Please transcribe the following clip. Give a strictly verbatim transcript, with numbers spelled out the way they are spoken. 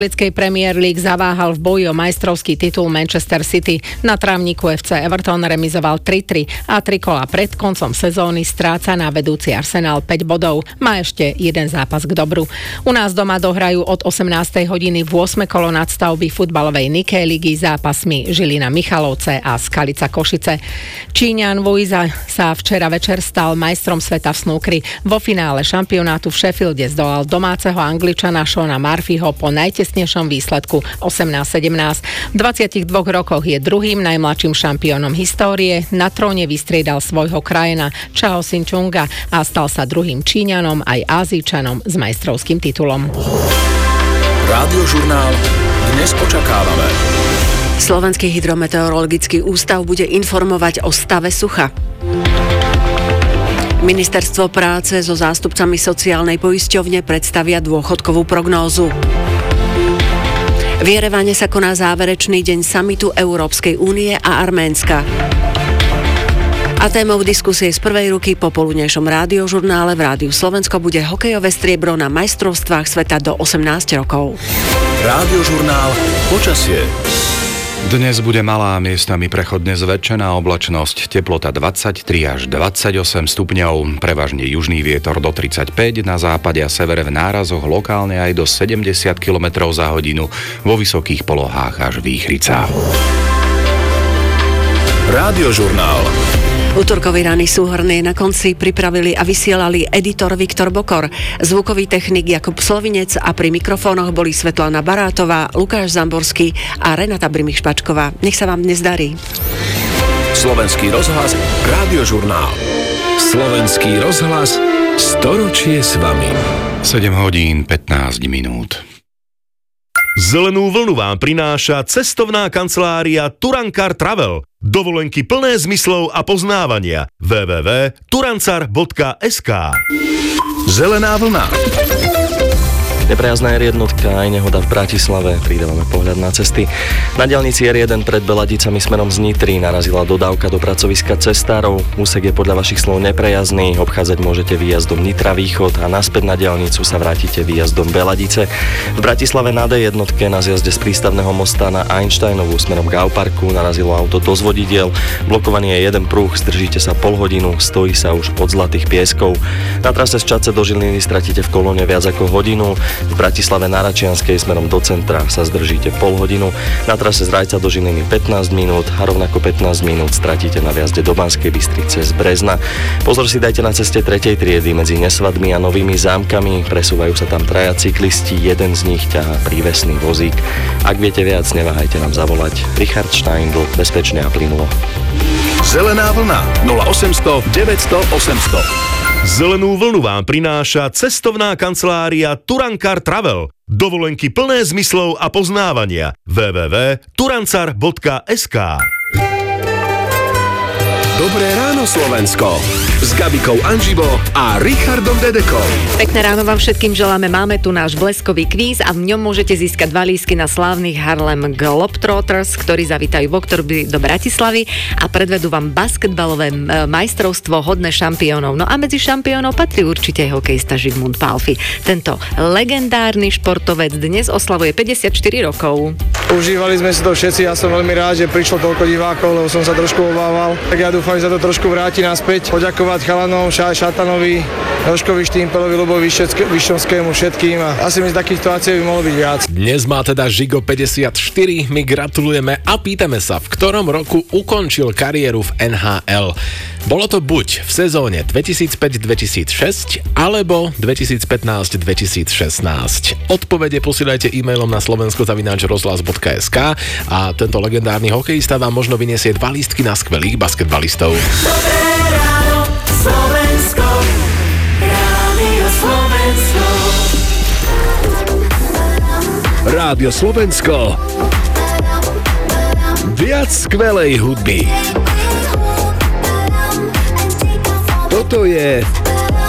Anglickej Premier League zaváhal v boji o majstrovský titul Manchester City. Na trávniku ef cé Everton remizoval tri tri a trikola pred koncom sezóny stráca na vedúci Arsenal päť bodov. Má ešte jeden zápas k dobru. U nás doma dohrajú od osemnástej hodiny v ôsme kolo nadstavby futbalovej Nikkei ligy zápasmi Žilina Michalovce a Skalica Košice. Číňan Wuiza sa včera večer stal majstrom sveta v snúkri. Vo finále šampionátu v Sheffielde zdolal domáceho Angličana Seana Murphyho po najtesnejšom výsledku osemnásť sedemnásť. V dvadsiatich dvoch rokoch je druhým najmladším šampiónom histórie. Na tróne vystriedal svojho krajana Chao Sin-chunga a stal sa druhým Číňanom aj Ázíčanom s majstrovským titulom. Rádiožurnál dnes očakávame. Slovenský hydrometeorologický ústav bude informovať o stave sucha. Ministerstvo práce so zástupcami sociálnej poisťovne predstavia dôchodkovú prognózu. V Jerevane sa koná záverečný deň samitu Európskej únie a Arménska. A témou diskusie z prvej ruky po poludnejšom rádiožurnále v Rádiu Slovensko bude hokejové striebro na majstrovstvách sveta do osemnásť rokov. Rádiožurnál počasie. Dnes bude malá, miestami prechodne zväčšená oblačnosť, teplota dvadsaťtri až dvadsaťosem stupňov, prevažne južný vietor do tridsaťpäť, na západe a severe v nárazoch lokálne aj do sedemdesiat kilometrov za hodinu, vo vysokých polohách až výchrica. Rádiožurnál. Útorkový ranný súhrn na konci pripravili a vysielali editor Viktor Bokor, zvukový technik Jakub Slovinec a pri mikrofónoch boli Svetlana Barátová, Lukáš Zamborský a Renata Brimich-Špačková. Nech sa vám dnes darí. Slovenský rozhlas, Rádiožurnál. Slovenský rozhlas, storočie s vami. sedem hodín pätnásť minút. Zelenú vlnu vám prináša cestovná kancelária Turancar Travel. Dovolenky plné zmyslov a poznávania. w w w bodka turancar bodka es ká. Zelená vlna. Neprejazná er jedna aj nehoda v Bratislave. Pridávame pohľad na cesty. Na diaľnici er jeden pred Beladicami smerom z Nitry narazila dodávka do pracoviska cestárov. Úsek je podľa vašich slov neprejazný. Obchádzať môžete výjazdom Nitra Východ a naspäť na diaľnicu sa vrátite výjazdom Beladice. V Bratislave na dé jedna na zjazde z prístavného mosta na Einsteinovú smerom k Auparku narazilo auto do zvodidiel. Blokovaný je jeden pruh, zdržíte sa pol hodinu, stojí sa už od Zlatých Pieskov. Na trase z Čadce do Žiliny stratíte v kolóne viac ako hodinu. V Bratislave na Račianskej smerom do centra sa zdržíte pol hodinu, na trase z Rajca do Žiliny pätnásť minút a rovnako pätnásť minút stratíte na vjazde do Banskej Bystrice z Brezna. Pozor si dajte na ceste tretej triedy medzi Nesvadmi a Novými Zámkami, presúvajú sa tam traja cyklisti, jeden z nich ťahá prívesný vozík. Ak viete viac, neváhajte nám zavolať. Richard Steindl, bezpečne a plynulo. Zelená vlna nula osemsto deväťsto osemsto. Zelenú vlnu vám prináša cestovná kancelária Turancar Travel. Dovolenky plné zmyslov a poznávania. w w w bodka turancar bodka es ká. Dobré ráno, Slovensko. S Gabikou Anžibo a Richardom Dedekom. Pekné ráno vám všetkým želáme. Máme tu náš bleskový kvíz a v ňom môžete získať dva lístky na slávnych Harlem Globetrotters, ktorí zavítajú v oktobri do Bratislavy a predvedú vám basketbalové majstrovstvo hodné šampiónov. No a medzi šampiónov patrí určite aj hokejista Žigmund Pálffy. Tento legendárny športovec dnes oslavuje päťdesiatštyri rokov. Užívali sme si to všetci, ja som veľmi rád, že prišlo toľko divákov, lebo som sa trošku obával. Tak ja dúfam, že sa to trošku vráti naspäť. Poďakovať chalanom, Šatanovi, Jožkovi Štímpelovi, Ľubovi Vyšňovskému, všetkým a asi mi z takýchto akcií by mohlo byť viac. Dnes má teda Žigo päťdesiatštyri, my gratulujeme a pýtame sa, v ktorom roku ukončil kariéru v en há el. Bolo to buď v sezóne dvetisícpäť dvetisícšesť alebo dvetisícpätnásť dvetisícšestnásť. Odpovede posielajte e-mailom na slovensko zavináč rozhlas bodka es ká a tento legendárny hokejista vám možno vyniesie dva lístky na skvelých basketbalistov. Dobré ráno, Slovensko, Rádio Slovensko. Rádio Slovensko. Viac skvelej hudby. Toto je